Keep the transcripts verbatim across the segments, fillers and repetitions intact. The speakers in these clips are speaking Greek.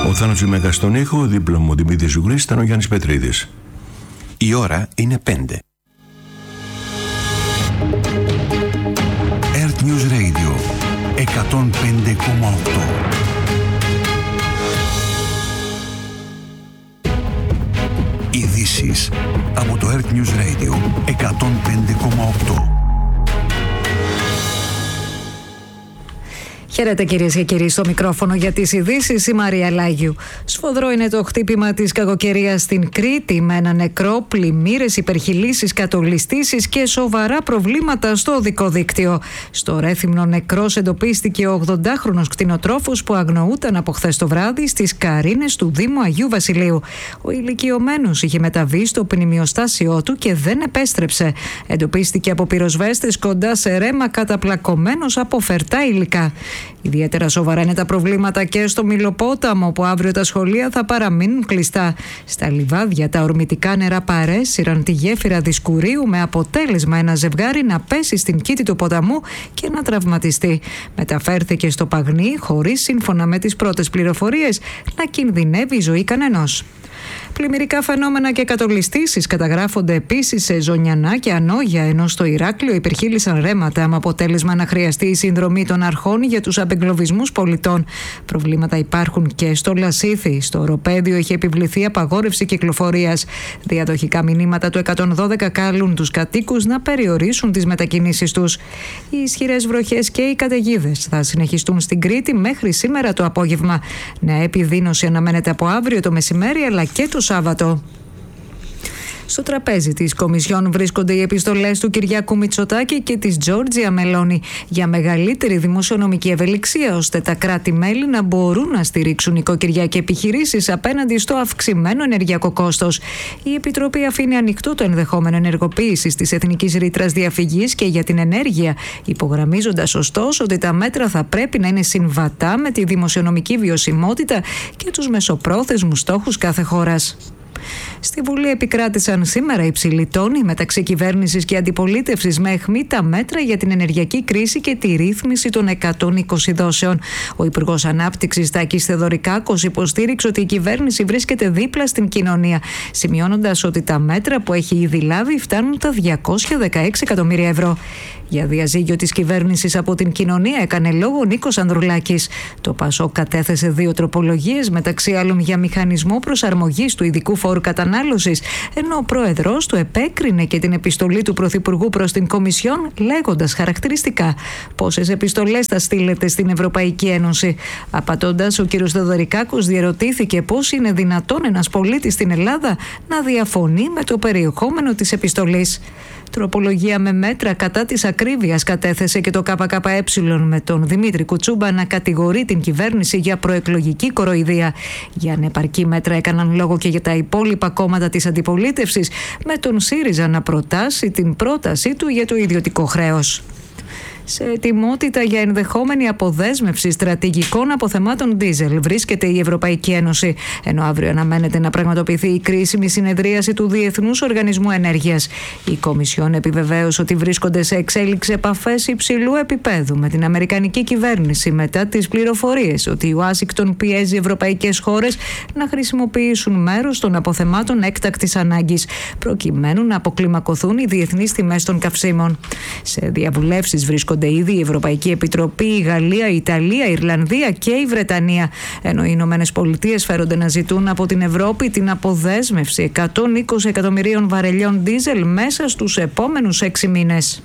Ο Θάνος Μέγας στον ήχο, δίπλα μου ο Δημήτρης Ζουγρής, ήταν ο Γιάννης Πετρίδης. Η ώρα είναι πέντε. Earth News Radio εκατόν πέντε κόμμα οκτώ. Ειδήσεις από το Earth News Radio εκατόν πέντε κόμμα οκτώ. Χαίρετε κυρίες και κύριοι, στο μικρόφωνο για τις ειδήσεις η Μαρία Λάγιου. Σφοδρό είναι το χτύπημα της κακοκαιρίας στην Κρήτη, με ένα νεκρό, πλημμύρες, υπερχειλήσεις, κατολιστήσεις και σοβαρά προβλήματα στο οδικό δίκτυο. Στο Ρέθυμνο νεκρός εντοπίστηκε ο ογδοντάχρονος κτηνοτρόφος που αγνοούταν από χθες το βράδυ στις Καρίνες του Δήμου Αγίου Βασιλείου. Ο ηλικιωμένος είχε μεταβεί στο πνημιοστάσιό του και δεν επέστρεψε. Εντοπίστηκε από πυροσβέστες κοντά σε ρέμα, καταπλακωμένος από φερτά υλικά. Ιδιαίτερα σοβαρά είναι τα προβλήματα και στο Μυλοπόταμο, που αύριο τα σχολεία θα παραμείνουν κλειστά. Στα λιβάδια τα ορμητικά νερά παρέσυραν τη γέφυρα Δισκουρίου, με αποτέλεσμα ένα ζευγάρι να πέσει στην κήτη του ποταμού και να τραυματιστεί. Μεταφέρθηκε στο Παγνί, χωρίς, σύμφωνα με τις πρώτες πληροφορίες, να κινδυνεύει η ζωή κανενός. Πλημμυρικά φαινόμενα και κατολιστήσεις καταγράφονται επίσης σε Ζωνιανά και Ανόγια, ενώ στο Ηράκλειο υπερχείλησαν ρέματα, με αποτέλεσμα να χρειαστεί η συνδρομή των αρχών για τους απεγκλωβισμούς πολιτών. Προβλήματα υπάρχουν και στο Λασίθι. Στο Οροπέδιο έχει επιβληθεί απαγόρευση κυκλοφορίας. Διαδοχικά μηνύματα του εκατόν δώδεκα καλούν τους κατοίκους να περιορίσουν τις μετακινήσεις τους. Οι ισχυρές βροχές και οι καταιγίδες θα συνεχιστούν στην Κρήτη μέχρι σήμερα το απόγευμα. Νέα επιδείνωση αναμένεται από αύριο το μεσημέρι αλλά και το Σάββατο. Στο τραπέζι της Κομισιόν βρίσκονται οι επιστολές του Κυριάκου Μητσοτάκη και της Τζόρτζια Μελώνη για μεγαλύτερη δημοσιονομική ευελιξία, ώστε τα κράτη-μέλη να μπορούν να στηρίξουν νοικοκυριά και επιχειρήσεις απέναντι στο αυξημένο ενεργειακό κόστος. Η Επιτροπή αφήνει ανοιχτό το ενδεχόμενο ενεργοποίησης της εθνικής ρήτρας διαφυγής και για την ενέργεια, υπογραμμίζοντας ωστόσο ότι τα μέτρα θα πρέπει να είναι συμβατά με τη δημοσιονομική βιωσιμότητα και τους μεσοπρόθεσμους στόχους κάθε χώρας. Στη Βουλή επικράτησαν σήμερα υψηλοί τόνοι μεταξύ κυβέρνησης και αντιπολίτευσης, με αιχμή τα μέτρα για την ενεργειακή κρίση και τη ρύθμιση των εκατόν είκοσι δόσεων. Ο Υπουργός Ανάπτυξης Τάκης Θεοδωρικάκος υποστήριξε ότι η κυβέρνηση βρίσκεται δίπλα στην κοινωνία, σημειώνοντας ότι τα μέτρα που έχει ήδη λάβει φτάνουν τα διακόσια δεκαέξι εκατομμύρια ευρώ. Για διαζύγιο της κυβέρνησης από την κοινωνία έκανε λόγο ο Νίκος Ανδρουλάκης. Το ΠΑΣΟΚ κατέθεσε δύο τροπολογίες, μεταξύ άλλων για μηχανισμό προσαρμογής του ειδικού φόρου κατανάλωσης, ενώ ο πρόεδρος του επέκρινε και την επιστολή του Πρωθυπουργού προς την Κομισιόν, λέγοντας χαρακτηριστικά πόσες επιστολές θα στείλετε στην Ευρωπαϊκή Ένωση. Απαντώντας, ο κ. Θεοδωρικάκος διερωτήθηκε πώς είναι δυνατόν ένας πολίτης στην Ελλάδα να διαφωνεί με το περιεχόμενο της επιστολής. Τροπολογία με μέτρα κατά της ακρίβειας κατέθεσε και το ΚΚΕ, με τον Δημήτρη Κουτσούμπα να κατηγορεί την κυβέρνηση για προεκλογική κοροϊδία. Για ανεπαρκή μέτρα έκαναν λόγο και για τα υπόλοιπα κόμματα της αντιπολίτευσης, με τον ΣΥΡΙΖΑ να προτάσει την πρότασή του για το ιδιωτικό χρέος. Σε ετοιμότητα για ενδεχόμενη αποδέσμευση στρατηγικών αποθεμάτων ντίζελ βρίσκεται η Ευρωπαϊκή Ένωση, ενώ αύριο αναμένεται να πραγματοποιηθεί η κρίσιμη συνεδρίαση του Διεθνούς Οργανισμού Ενέργειας. Η Κομισιόν επιβεβαίωσε ότι βρίσκονται σε εξέλιξη επαφές υψηλού επίπεδου με την Αμερικανική κυβέρνηση, μετά τις πληροφορίες ότι η Ουάσιγκτον πιέζει ευρωπαϊκές χώρες να χρησιμοποιήσουν μέρος των αποθεμάτων έκτακτης ανάγκης, προκειμένου να αποκλιμακωθούν οι διεθνείς τιμές των καυσίμων. Σε διαβουλεύσεις βρίσκονται ήδη η Ευρωπαϊκή Επιτροπή, η Γαλλία, η Ιταλία, η Ιρλανδία και η Βρετανία, ενώ οι Ηνωμένες Πολιτείες φέρονται να ζητούν από την Ευρώπη την αποδέσμευση εκατόν είκοσι εκατομμυρίων βαρελιών ντίζελ μέσα στους επόμενους έξι μήνες.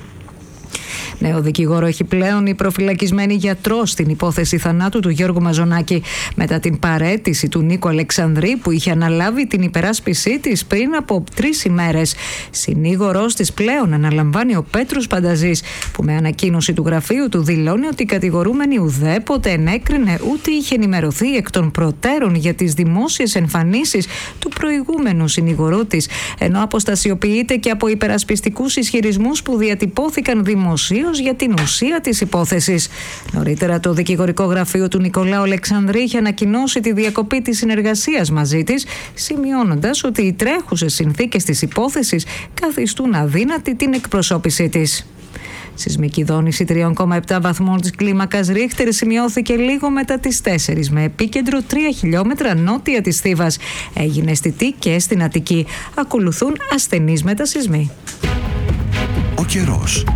Νέο δικηγόρο έχει πλέον η προφυλακισμένη γιατρό στην υπόθεση θανάτου του Γιώργου Μαζονάκη, μετά την παραίτηση του Νίκου Αλεξανδρή, που είχε αναλάβει την υπεράσπισή της πριν από τρεις ημέρες. Συνήγορος της πλέον αναλαμβάνει ο Πέτρος Πανταζής, που με ανακοίνωση του γραφείου του δηλώνει ότι η κατηγορούμενη ουδέποτε ενέκρινε ούτε είχε ενημερωθεί εκ των προτέρων για τις δημόσιες εμφανίσεις του προηγούμενου συνηγορού της, ενώ αποστασιοποιείται και από υπερασπιστικούς ισχυρισμούς που διατυπώθηκαν δημοσίως για την ουσία της υπόθεσης. Νωρίτερα, το δικηγορικό γραφείο του Νικολάου Αλεξανδρή είχε ανακοινώσει τη διακοπή της συνεργασίας μαζί της, σημειώνοντας ότι οι τρέχουσες συνθήκες της υπόθεσης καθιστούν αδύνατη την εκπροσώπησή της. Σεισμική δόνηση τριών κόμμα επτά βαθμών της κλίμακας Ρίχτερ σημειώθηκε λίγο μετά τις τέσσερις με επίκεντρο τρία χιλιόμετρα νότια της Θήβας. Έγινε αισθητή και στην Αττική. Ακολουθούν ασθενείς μετασεισμοί. Ο καιρός.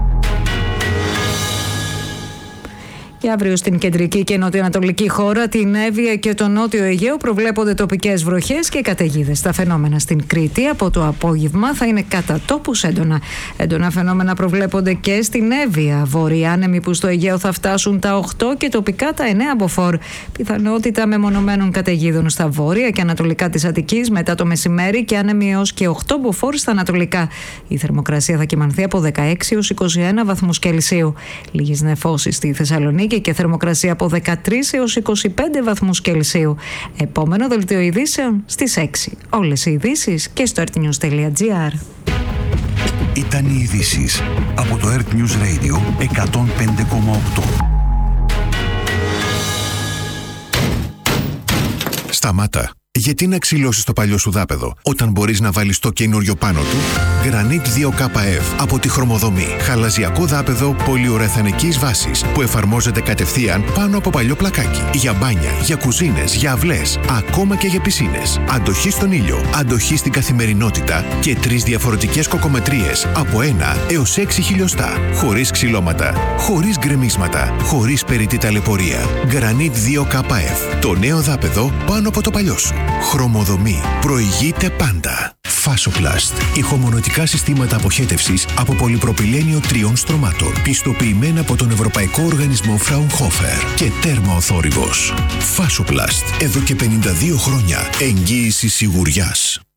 Για αύριο στην κεντρική και νοτιοανατολική χώρα, την Εύβοια και το νότιο Αιγαίο προβλέπονται τοπικές βροχές και καταιγίδες. Τα φαινόμενα στην Κρήτη από το απόγευμα θα είναι κατά τόπους έντονα. Έντονα φαινόμενα προβλέπονται και στην Εύβοια. Βόρεια άνεμοι που στο Αιγαίο θα φτάσουν τα οκτώ και τοπικά τα εννέα μποφόρ. Πιθανότητα μεμονωμένων καταιγίδων στα βόρεια και ανατολικά της Αττικής μετά το μεσημέρι και άνεμοι έως και οκτώ μποφόρ στα ανατολικά. Η θερμοκρασία θα κυμανθεί από δεκαέξι έως είκοσι ένα βαθμούς Κελσίου. Λίγες νεφώσεις στη Θεσσαλονίκη και θερμοκρασία από δεκατρείς έως είκοσι πέντε βαθμούς Κελσίου. Επόμενο δελτίο ειδήσεων στις έξι. Όλες οι ειδήσεις και στο earthnews τελεία gr. Ήταν οι ειδήσεις από το Earth News Radio εκατόν πέντε κόμμα οκτώ. Σταμάτα. Γιατί να ξυλώσεις το παλιό σου δάπεδο όταν μπορείς να βάλεις το καινούριο πάνω του? Granit δύο κέι εφ από τη Χρωμοδομή. Χαλαζιακό δάπεδο πολυουρεθανικής βάσης που εφαρμόζεται κατευθείαν πάνω από παλιό πλακάκι. Για μπάνια, για κουζίνες, για αυλές, ακόμα και για πισίνες. Αντοχή στον ήλιο, αντοχή στην καθημερινότητα και τρεις διαφορετικές κοκομετρίες από ένα έως έξι χιλιοστά. Χωρίς ξυλώματα, χωρίς γκρεμίσματα, χωρίς περιττή ταλαιπωρία. Granit δύο κέι εφ. Το νέο δάπεδο πάνω από το παλιό σου. Χρωμοδομή. Προηγείται πάντα. Fasoplast. Ηχομονωτικά συστήματα αποχέτευσης από πολυπροπυλένιο τριών στρωμάτων. Πιστοποιημένα από τον Ευρωπαϊκό Οργανισμό Fraunhofer και τέρμα ο θόρυβος. Fasoplast. Εδώ και πενήντα δύο χρόνια. Εγγύηση σιγουριάς.